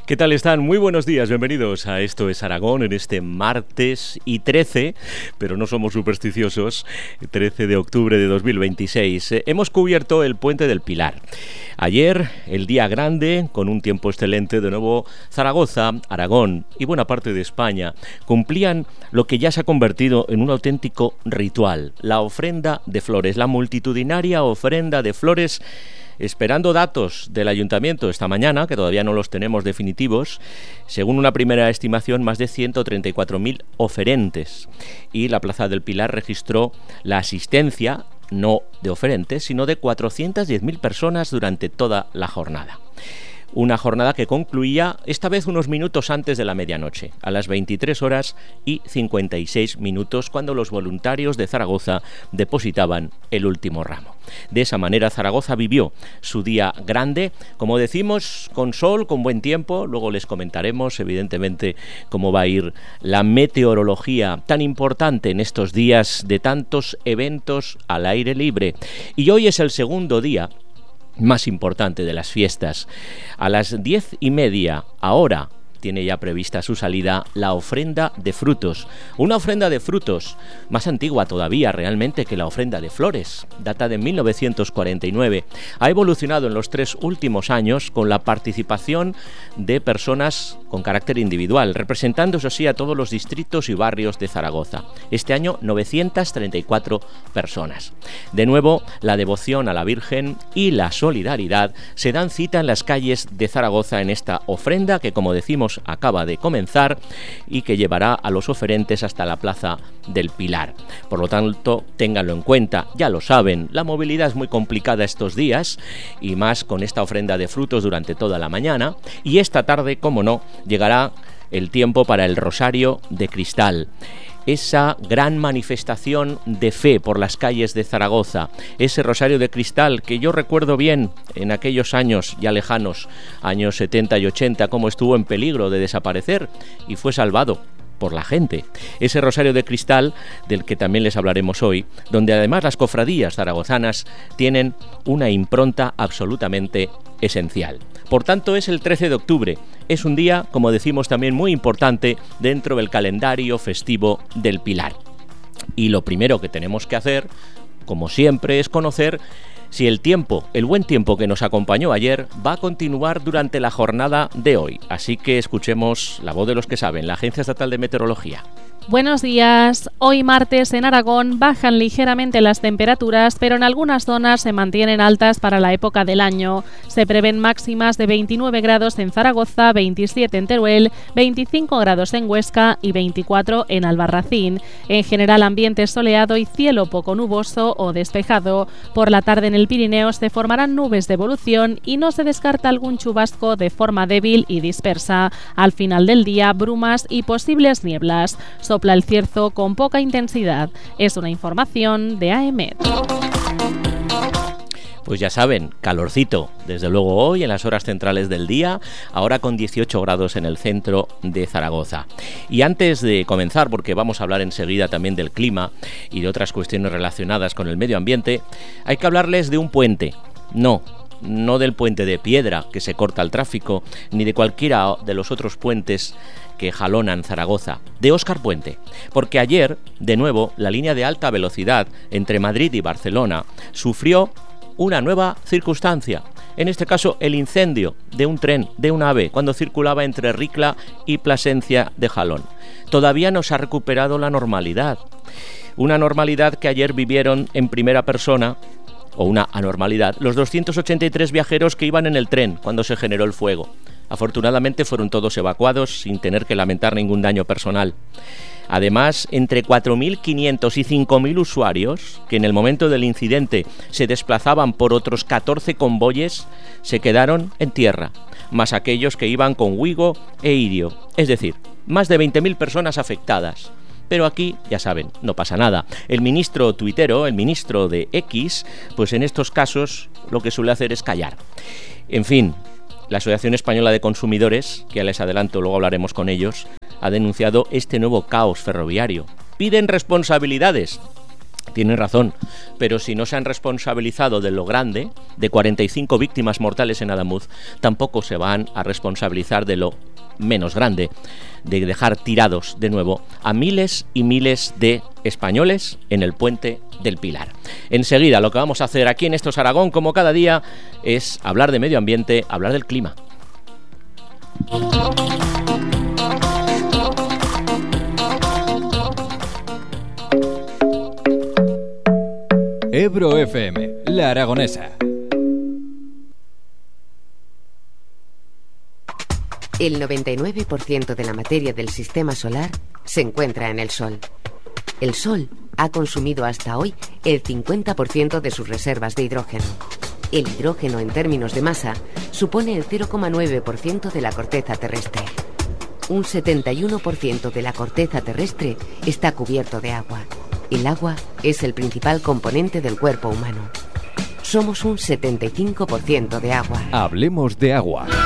¿Qué tal están? Muy buenos días, bienvenidos a Esto es Aragón en este martes y 13, pero no somos supersticiosos, 13 de octubre de 2026. Hemos cubierto el Puente del Pilar. Ayer, el día grande, con un tiempo excelente, de nuevo Zaragoza, Aragón y buena parte de España cumplían lo que ya se ha convertido en un auténtico ritual, la ofrenda de flores, la multitudinaria ofrenda de flores. Esperando datos del ayuntamiento esta mañana, que todavía no los tenemos definitivos, según una primera estimación, más de 134.000 oferentes. Y la Plaza del Pilar registró la asistencia, no de oferentes, sino de 410.000 personas durante toda la jornada. Una jornada que concluía esta vez unos minutos antes de la medianoche, a las 23 horas y 56 minutos, cuando los voluntarios de Zaragoza depositaban el último ramo. De esa manera Zaragoza vivió su día grande, como decimos, con sol, con buen tiempo. Luego les comentaremos, evidentemente, cómo va a ir la meteorología tan importante en estos días de tantos eventos al aire libre. Y hoy es el segundo día más importante de las fiestas. A las 10:30, ahora, tiene ya prevista su salida la ofrenda de frutos. Una ofrenda de frutos más antigua todavía realmente que la ofrenda de flores. Data de 1949. Ha evolucionado en los 3 últimos años con la participación de personas con carácter individual, representando, eso sí, a todos los distritos y barrios de Zaragoza. Este año 934 personas. De nuevo, la devoción a la Virgen y la solidaridad se dan cita en las calles de Zaragoza en esta ofrenda que, como decimos, acaba de comenzar y que llevará a los oferentes hasta la Plaza del Pilar. Por lo tanto, ténganlo en cuenta, ya lo saben, la movilidad es muy complicada estos días y más con esta ofrenda de frutos durante toda la mañana, y esta tarde, como no, llegará el tiempo para el Rosario de Cristal. Esa gran manifestación de fe por las calles de Zaragoza, ese Rosario de Cristal que yo recuerdo bien en aquellos años ya lejanos, años 70 y 80, cómo estuvo en peligro de desaparecer y fue salvado por la gente. Ese Rosario de Cristal del que también les hablaremos hoy, donde además las cofradías zaragozanas tienen una impronta absolutamente esencial. Por tanto, es el 13 de octubre. Es un día, como decimos, también muy importante dentro del calendario festivo del Pilar. Y lo primero que tenemos que hacer, como siempre, es conocer si el tiempo, el buen tiempo que nos acompañó ayer, va a continuar durante la jornada de hoy. Así que escuchemos la voz de los que saben, la Agencia Estatal de Meteorología. Buenos días. Hoy martes en Aragón bajan ligeramente las temperaturas, pero en algunas zonas se mantienen altas para la época del año. Se prevén máximas de 29 grados en Zaragoza, 27 en Teruel, 25 grados en Huesca y 24 en Albarracín. En general, ambiente soleado y cielo poco nuboso o despejado. Por la tarde en el Pirineo se formarán nubes de evolución y no se descarta algún chubasco de forma débil y dispersa. Al final del día, brumas y posibles nieblas. Sopla el cierzo con poca intensidad. Es una información de AEMET. Pues ya saben, calorcito, desde luego hoy en las horas centrales del día, ahora con 18 grados en el centro de Zaragoza. Y antes de comenzar, porque vamos a hablar enseguida también del clima y de otras cuestiones relacionadas con el medio ambiente, hay que hablarles de un puente. No del puente de piedra que se corta el tráfico, ni de cualquiera de los otros puentes que jalonan Zaragoza, de Óscar Puente, porque ayer, de nuevo, la línea de alta velocidad entre Madrid y Barcelona sufrió una nueva circunstancia, en este caso el incendio de un tren, de un AVE, cuando circulaba entre Ricla y Plasencia de Jalón. Todavía no se ha recuperado la normalidad, una normalidad que ayer vivieron en primera persona, o una anormalidad, los 283 viajeros que iban en el tren cuando se generó el fuego. Afortunadamente fueron todos evacuados sin tener que lamentar ningún daño personal. Además, entre 4.500 y 5.000 usuarios, que en el momento del incidente se desplazaban por otros 14 convoyes, se quedaron en tierra, más aquellos que iban con Wigo e Irio, es decir, más de 20.000 personas afectadas. Pero aquí, ya saben, no pasa nada. El ministro tuitero, el ministro de X, pues en estos casos lo que suele hacer es callar. En fin, la Asociación Española de Consumidores, que ya les adelanto, luego hablaremos con ellos, ha denunciado este nuevo caos ferroviario. Piden responsabilidades. Tienen razón, pero si no se han responsabilizado de lo grande, de 45 víctimas mortales en Adamuz, tampoco se van a responsabilizar de lo menos grande, de dejar tirados de nuevo a miles y miles de españoles en el puente del Pilar. Enseguida, lo que vamos a hacer aquí en Esto es Aragón, como cada día, es hablar de medio ambiente, hablar del clima. Ebro FM, La Aragonesa. El 99% de la materia del sistema solar se encuentra en el Sol. El Sol ha consumido hasta hoy el 50% de sus reservas de hidrógeno. El hidrógeno, en términos de masa, supone el 0,9% de la corteza terrestre. Un 71% de la corteza terrestre está cubierto de agua. El agua es el principal componente del cuerpo humano. Somos un 75% de agua. Hablemos de agua.